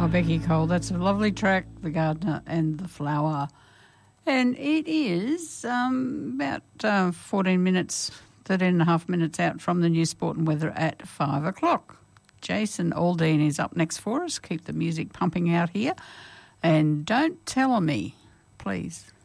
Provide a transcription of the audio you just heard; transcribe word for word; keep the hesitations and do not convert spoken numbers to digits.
Oh, Becky Cole, that's a lovely track, The Gardener and the Flower. And it is um, about uh, fourteen minutes, thirteen and a half minutes out from the new sport and weather at five o'clock. Jason Aldean is up next for us. Keep the music pumping out here. And don't tell me, please.